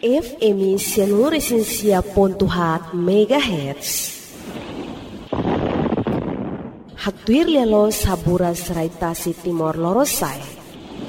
FM 100.7 MHz. Hatuir lialo saburas raitasi Timor Lorosai.